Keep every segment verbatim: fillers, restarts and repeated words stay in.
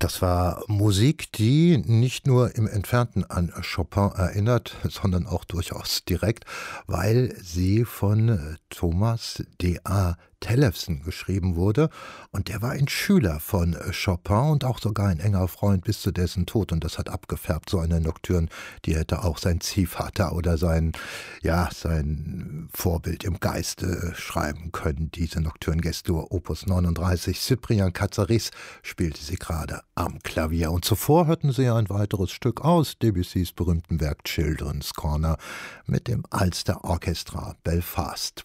Das war Musik, die nicht nur im Entfernten an Chopin erinnert, sondern auch durchaus direkt, weil sie von Thomas D A Tellefsen geschrieben wurde. Und der war ein Schüler von Chopin und auch sogar ein enger Freund bis zu dessen Tod. Und das hat abgefärbt, so eine Nocturne, die hätte auch sein Ziehvater oder sein, ja, sein Vorbild im Geiste schreiben können. Diese Nocturne Gästur Opus neununddreißig. Cyprien Katsaris spielte sie gerade am Klavier. Und zuvor hörten sie ein weiteres Stück aus Debussys berühmten Werk Children's Corner mit dem Ulster Orchestra Belfast.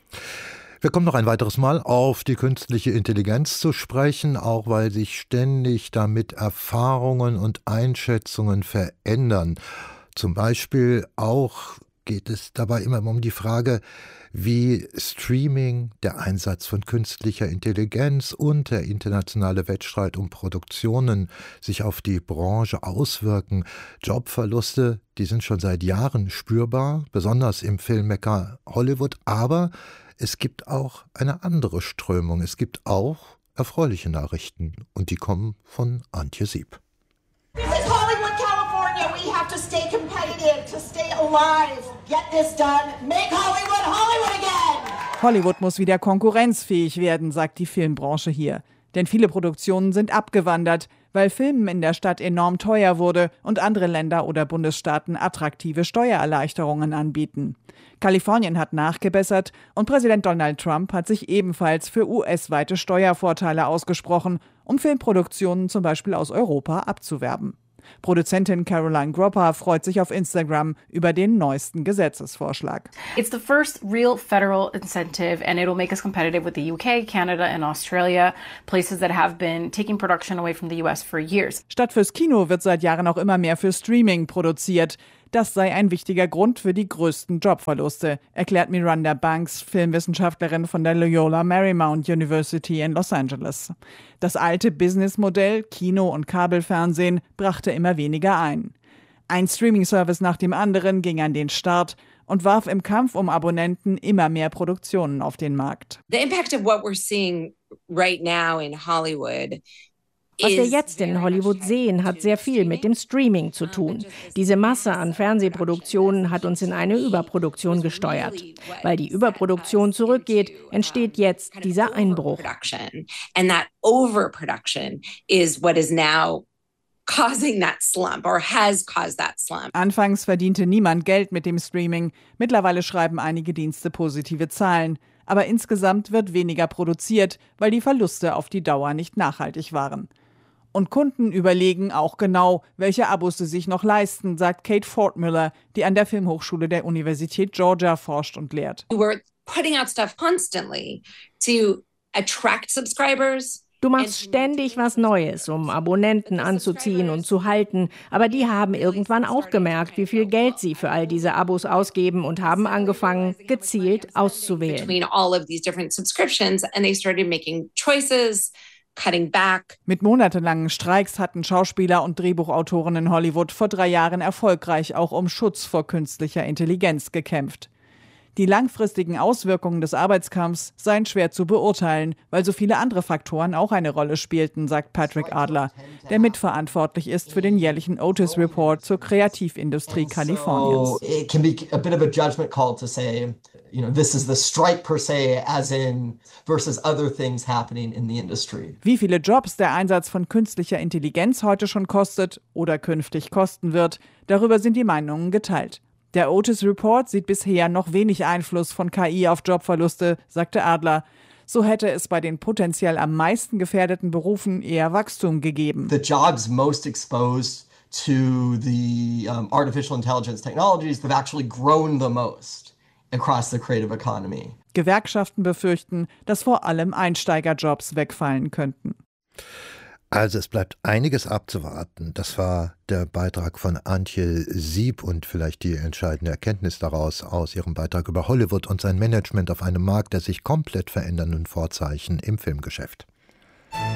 Wir kommen noch ein weiteres Mal auf die künstliche Intelligenz zu sprechen, auch weil sich ständig damit Erfahrungen und Einschätzungen verändern. Zum Beispiel auch geht es dabei immer um die Frage, wie Streaming, der Einsatz von künstlicher Intelligenz und der internationale Wettstreit um Produktionen sich auf die Branche auswirken. Jobverluste, die sind schon seit Jahren spürbar, besonders im Filmmecker Hollywood, aber es gibt auch eine andere Strömung. Es gibt auch erfreuliche Nachrichten und die kommen von Antje Sieb. This is Hollywood, California. We have to stay competitive, to stay alive. Get this done. Make Hollywood Hollywood again. Hollywood muss wieder konkurrenzfähig werden, sagt die Filmbranche hier. Denn viele Produktionen sind abgewandert, weil Filmen in der Stadt enorm teuer wurde und andere Länder oder Bundesstaaten attraktive Steuererleichterungen anbieten. Kalifornien hat nachgebessert und Präsident Donald Trump hat sich ebenfalls für U S-weite Steuervorteile ausgesprochen, um Filmproduktionen zum Beispiel aus Europa abzuwerben. Produzentin Caroline Gropper freut sich auf Instagram über den neuesten Gesetzesvorschlag. It's the first real federal incentive and it'll make us competitive with the U K, Canada and Australia, places that have been taking production away from the U S for years. Statt fürs Kino wird seit Jahren auch immer mehr für Streaming produziert. Das sei ein wichtiger Grund für die größten Jobverluste, erklärt Miranda Banks, Filmwissenschaftlerin von der Loyola Marymount University in Los Angeles. Das alte Businessmodell, Kino und Kabelfernsehen, brachte immer weniger ein. Ein Streaming-Service nach dem anderen ging an den Start und warf im Kampf um Abonnenten immer mehr Produktionen auf den Markt. The impact of what we're seeing right now in Hollywood. Was wir jetzt in Hollywood sehen, hat sehr viel mit dem Streaming zu tun. Diese Masse an Fernsehproduktionen hat uns in eine Überproduktion gesteuert. Weil die Überproduktion zurückgeht, entsteht jetzt dieser Einbruch. And that overproduction is what is now causing that slump or has caused that slump. Anfangs verdiente niemand Geld mit dem Streaming. Mittlerweile schreiben einige Dienste positive Zahlen. Aber insgesamt wird weniger produziert, weil die Verluste auf die Dauer nicht nachhaltig waren. Und Kunden überlegen auch genau, welche Abos sie sich noch leisten, sagt Kate Fortmüller, die an der Filmhochschule der Universität Georgia forscht und lehrt. We're putting out stuff constantly to attract subscribers. Du machst ständig was Neues, um Abonnenten anzuziehen und zu halten, aber die haben irgendwann auch gemerkt, wie viel Geld sie für all diese Abos ausgeben und haben angefangen, gezielt auszuwählen. Between all of these different subscriptions and they started making choices. Cutting back. Mit monatelangen Streiks hatten Schauspieler und Drehbuchautoren in Hollywood vor drei Jahren erfolgreich auch um Schutz vor künstlicher Intelligenz gekämpft. Die langfristigen Auswirkungen des Arbeitskampfs seien schwer zu beurteilen, weil so viele andere Faktoren auch eine Rolle spielten, sagt Patrick Adler, der mitverantwortlich ist für den jährlichen Otis Report zur Kreativindustrie Kaliforniens. It can be a bit of a judgment call to say, you know, this is the strike per se, as in versus other things happening in the industry. Wie viele Jobs der Einsatz von künstlicher Intelligenz heute schon kostet oder künftig kosten wird, darüber sind die Meinungen geteilt. Der Otis Report sieht bisher noch wenig Einfluss von K I auf Jobverluste, sagte Adler. So hätte es bei den potenziell am meisten gefährdeten Berufen eher Wachstum gegeben. The jobs most exposed to the um, artificial intelligence technologies have actually grown the most across the creative economy. Gewerkschaften befürchten, dass vor allem Einsteigerjobs wegfallen könnten. Also es bleibt einiges abzuwarten. Das war der Beitrag von Antje Sieb und vielleicht die entscheidende Erkenntnis daraus aus ihrem Beitrag über Hollywood und sein Management auf einem Markt, der sich komplett verändernden Vorzeichen im Filmgeschäft.